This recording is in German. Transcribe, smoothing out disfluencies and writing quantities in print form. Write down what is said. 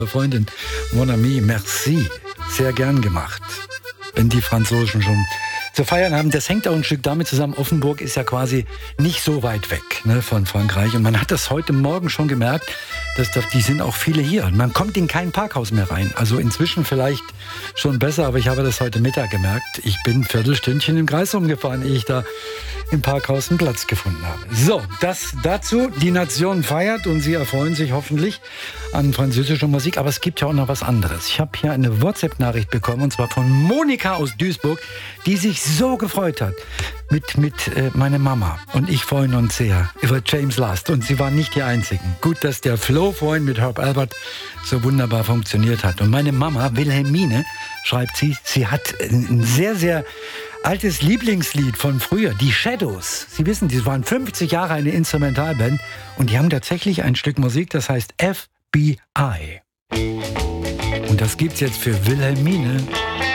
Freundin, mon ami, merci. Sehr gern gemacht. Wenn die Franzosen schon zu feiern haben. Das hängt auch ein Stück damit zusammen. Offenburg ist ja quasi nicht so weit weg, ne, von Frankreich. Und man hat das heute Morgen schon gemerkt, die sind auch viele hier. Und man kommt in kein Parkhaus mehr rein. Also inzwischen vielleicht schon besser, aber ich habe das heute Mittag gemerkt. Ich bin ein Viertelstündchen im Kreis rumgefahren, ehe ich da im Parkhaus einen Platz gefunden habe. So, das dazu. Die Nation feiert und Sie erfreuen sich hoffentlich an französischer Musik. Aber es gibt ja auch noch was anderes. Ich habe hier eine WhatsApp-Nachricht bekommen, und zwar von Monika aus Duisburg, die sich so gefreut hat mit meiner Mama. Und ich freuen uns sehr über James Last. Und sie waren nicht die Einzigen. Gut, dass der Flow vorhin mit Herb Albert so wunderbar funktioniert hat. Und meine Mama, Wilhelmine, schreibt sie hat ein sehr, sehr altes Lieblingslied von früher, die Shadows. Sie wissen, die waren 50 Jahre eine Instrumentalband und die haben tatsächlich ein Stück Musik, das heißt FBI. Und das gibt's jetzt für Wilhelmine.